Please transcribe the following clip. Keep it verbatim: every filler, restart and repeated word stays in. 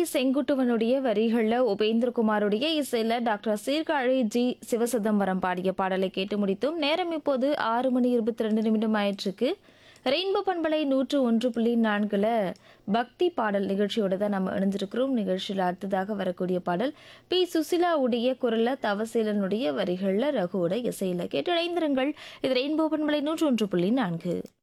செங்குட்டுவனுடைய வரிகள்ல உபேந்திரகுமாருடைய இசையில doctor Sirkazhi G Sivachidambaram பாடிய பாடலை கேட்டு முடித்தோம். நேரம் இப்போது ஆறு மணி இருபத்தி ரெண்டு நிமிடம் ஆயிற்றுக்கு. ரெயின்போ பண்பலை நூற்று ஒன்று புள்ளி நான்குல பக்தி பாடல் நிகழ்ச்சியோட தான் நம்ம இணைஞ்சிருக்கிறோம். நிகழ்ச்சியில் அடுத்ததாக வரக்கூடிய பாடல் பி சுசிலா உடைய குரல்ல தவசீலனுடைய வரிகள்ல ரகுவோட இசையில கேட்டு இணைந்திருங்கள். இது ரெயின்போ பண்பலை நூற்று ஒன்று புள்ளி நான்கு.